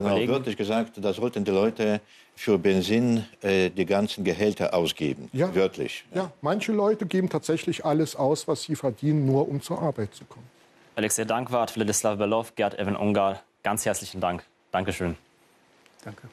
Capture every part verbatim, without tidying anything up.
Genau, wörtlich gesagt, da sollten die Leute für Benzin äh, die ganzen Gehälter ausgeben. Ja. Wörtlich. Ja, manche Leute geben tatsächlich alles aus, was sie verdienen, nur um zur Arbeit zu kommen. Alexej Dankwart, Wladislaw Belov, Gerd Evan Ungar, ganz herzlichen Dank. Dankeschön. Danke.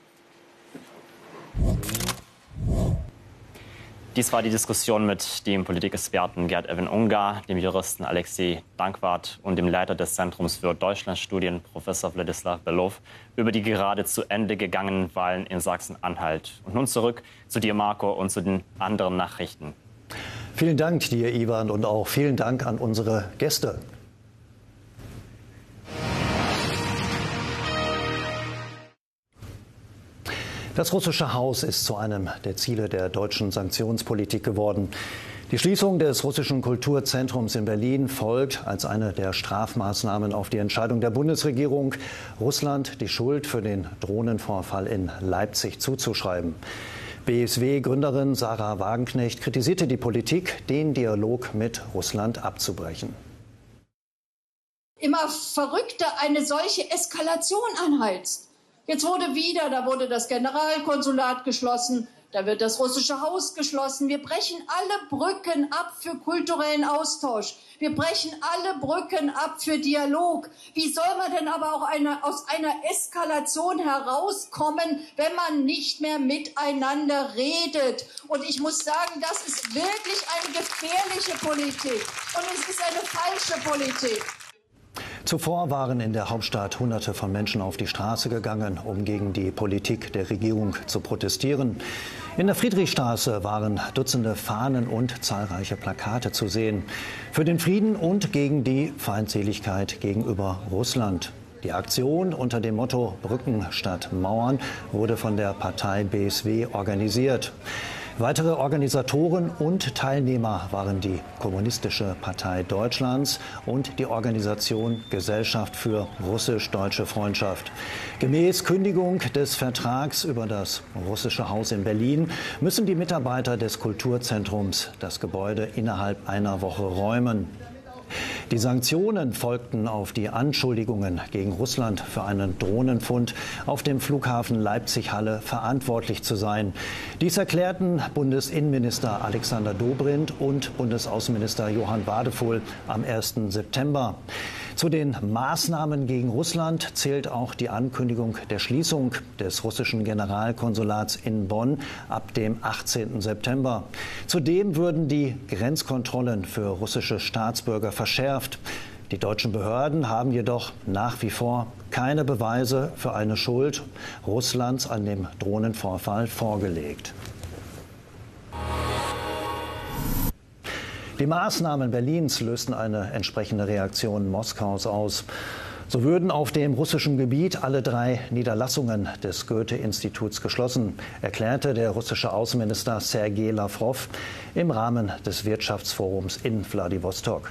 Dies war die Diskussion mit dem Politikexperten Gerd Evan Ungar, dem Juristen Alexej Dankwart und dem Leiter des Zentrums für Deutschlandstudien, Professor Wladislaw Belov, über die gerade zu Ende gegangenen Wahlen in Sachsen-Anhalt. Und nun zurück zu dir, Marco, und zu den anderen Nachrichten. Vielen Dank dir, Ivan, und auch vielen Dank an unsere Gäste. Das russische Haus ist zu einem der Ziele der deutschen Sanktionspolitik geworden. Die Schließung des russischen Kulturzentrums in Berlin folgt als eine der Strafmaßnahmen auf die Entscheidung der Bundesregierung, Russland die Schuld für den Drohnenvorfall in Leipzig zuzuschreiben. B S W-Gründerin Sarah Wagenknecht kritisierte die Politik, den Dialog mit Russland abzubrechen. Immer verrückter eine solche Eskalation anheizt. Jetzt wurde wieder, da wurde das Generalkonsulat geschlossen, da wird das russische Haus geschlossen. Wir brechen alle Brücken ab für kulturellen Austausch. Wir brechen alle Brücken ab für Dialog. Wie soll man denn aber auch eine, aus einer Eskalation herauskommen, wenn man nicht mehr miteinander redet? Und ich muss sagen, das ist wirklich eine gefährliche Politik. Und es ist eine falsche Politik. Zuvor waren in der Hauptstadt Hunderte von Menschen auf die Straße gegangen, um gegen die Politik der Regierung zu protestieren. In der Friedrichstraße waren Dutzende Fahnen und zahlreiche Plakate zu sehen. Für den Frieden und gegen die Feindseligkeit gegenüber Russland. Die Aktion unter dem Motto Brücken statt Mauern wurde von der Partei B S W organisiert. Weitere Organisatoren und Teilnehmer waren die Kommunistische Partei Deutschlands und die Organisation Gesellschaft für russisch-deutsche Freundschaft. Gemäß Kündigung des Vertrags über das russische Haus in Berlin müssen die Mitarbeiter des Kulturzentrums das Gebäude innerhalb einer Woche räumen. Die Sanktionen folgten auf die Anschuldigungen gegen Russland für einen Drohnenfund auf dem Flughafen Leipzig-Halle verantwortlich zu sein. Dies erklärten Bundesinnenminister Alexander Dobrindt und Bundesaußenminister Johann Wadefuhl am ersten September. Zu den Maßnahmen gegen Russland zählt auch die Ankündigung der Schließung des russischen Generalkonsulats in Bonn ab dem achtzehnten September. Zudem würden die Grenzkontrollen für russische Staatsbürger verschärft. Die deutschen Behörden haben jedoch nach wie vor keine Beweise für eine Schuld Russlands an dem Drohnenvorfall vorgelegt. Die Maßnahmen Berlins lösten eine entsprechende Reaktion Moskaus aus. So würden auf dem russischen Gebiet alle drei Niederlassungen des Goethe-Instituts geschlossen, erklärte der russische Außenminister Sergei Lawrow im Rahmen des Wirtschaftsforums in Wladiwostok.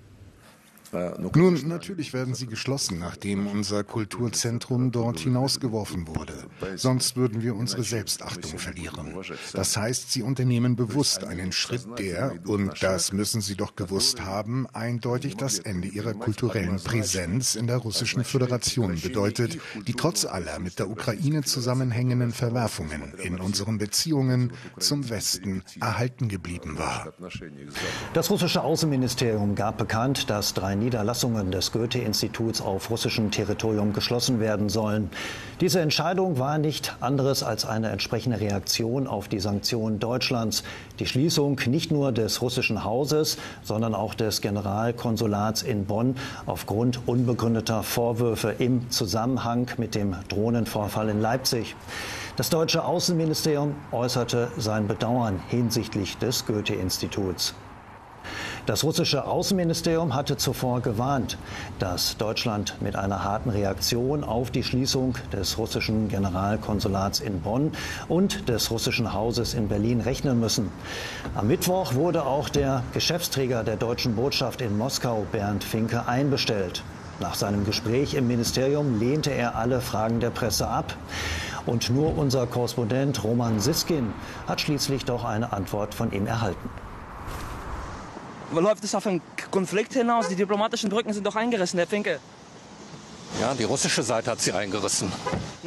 Nun, natürlich werden sie geschlossen, nachdem unser Kulturzentrum dort hinausgeworfen wurde. Sonst würden wir unsere Selbstachtung verlieren. Das heißt, sie unternehmen bewusst einen Schritt, der, und das müssen sie doch gewusst haben, eindeutig das Ende ihrer kulturellen Präsenz in der Russischen Föderation bedeutet, die trotz aller mit der Ukraine zusammenhängenden Verwerfungen in unseren Beziehungen zum Westen erhalten geblieben war. Das russische Außenministerium gab bekannt, dass drei Niederlassungen des Goethe-Instituts auf russischem Territorium geschlossen werden sollen. Diese Entscheidung war nicht anderes als eine entsprechende Reaktion auf die Sanktionen Deutschlands. Die Schließung nicht nur des russischen Hauses, sondern auch des Generalkonsulats in Bonn aufgrund unbegründeter Vorwürfe im Zusammenhang mit dem Drohnenvorfall in Leipzig. Das deutsche Außenministerium äußerte sein Bedauern hinsichtlich des Goethe-Instituts. Das russische Außenministerium hatte zuvor gewarnt, dass Deutschland mit einer harten Reaktion auf die Schließung des russischen Generalkonsulats in Bonn und des russischen Hauses in Berlin rechnen müssen. Am Mittwoch wurde auch der Geschäftsträger der deutschen Botschaft in Moskau, Bernd Finke, einbestellt. Nach seinem Gespräch im Ministerium lehnte er alle Fragen der Presse ab. Und nur unser Korrespondent Roman Siskin hat schließlich doch eine Antwort von ihm erhalten. Läuft es auf einen Konflikt hinaus? Die diplomatischen Brücken sind doch eingerissen, Herr Finke. Ja, die russische Seite hat sie eingerissen.